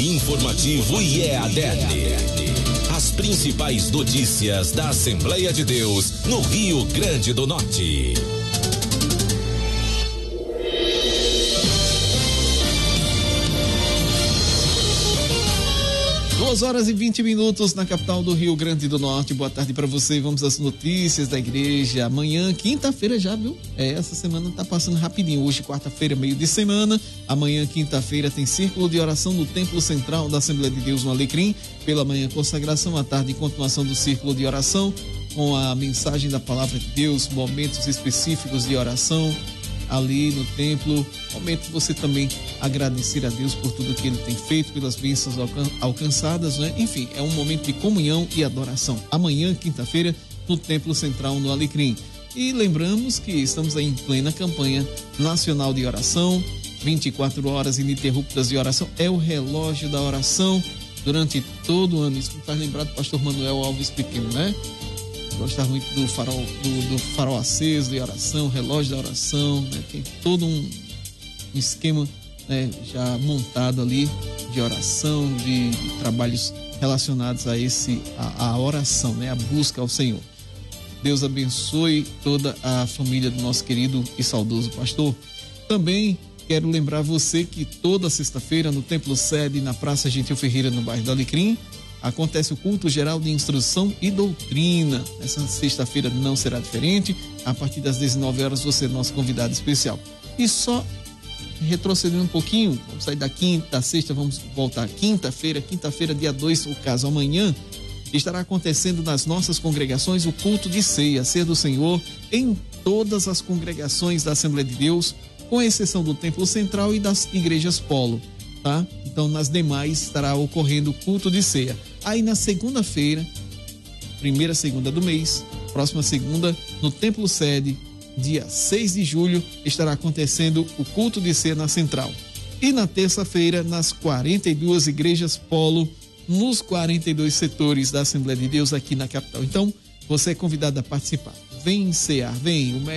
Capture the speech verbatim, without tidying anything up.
Informativo I E A D E N. As principais notícias da Assembleia de Deus no Rio Grande do Norte. duas horas e vinte minutos na capital do Rio Grande do Norte. Boa tarde para você. Vamos às notícias da igreja. Amanhã, quinta-feira já, viu? É, essa semana tá passando rapidinho. Hoje, quarta-feira, meio de semana. Amanhã, quinta-feira, tem círculo de oração no Templo Central da Assembleia de Deus no Alecrim. Pela manhã, consagração. À tarde, continuação do círculo de oração com a mensagem da palavra de Deus, momentos específicos de oração ali no templo. Momento você também agradecer a Deus por tudo que Ele tem feito, pelas bênçãos alcan- alcançadas, né? Enfim, é um momento de comunhão e adoração. Amanhã, quinta-feira, no Templo Central no Alecrim. E lembramos que estamos aí em plena campanha nacional de oração, vinte e quatro horas ininterruptas de oração. É o relógio da oração durante todo o ano. Isso me faz lembrar do pastor Manuel Alves Pequeno, né? Gostar muito do farol, do, do farol aceso de oração, relógio da oração, né? Tem todo um, um esquema, né, já montado ali de oração, de, de trabalhos relacionados a esse, a, a oração, né? A busca ao Senhor. Deus abençoe toda a família do nosso querido e saudoso pastor. Também quero lembrar você que toda sexta-feira no Templo Sede, na Praça Gentil Ferreira, no bairro do Alecrim, acontece o culto geral de instrução e doutrina. Essa sexta-feira não será diferente. A partir das dezenove horas você é nosso convidado especial. E só retrocedendo um pouquinho, vamos sair da quinta, sexta, vamos voltar quinta-feira. Quinta-feira, dia dois, o caso amanhã, estará acontecendo nas nossas congregações o culto de ceia, ceia do Senhor, em todas as congregações da Assembleia de Deus, com exceção do Templo Central e das igrejas Polo. Tá? Então, nas demais estará ocorrendo o culto de ceia. Aí na segunda-feira, primeira segunda do mês, próxima segunda, no Templo Sede, dia seis de julho, estará acontecendo o culto de ceia na Central. E na terça-feira, nas quarenta e duas igrejas Polo, nos quarenta e dois setores da Assembleia de Deus aqui na capital. Então, você é convidado a participar. Vem cear, vem. O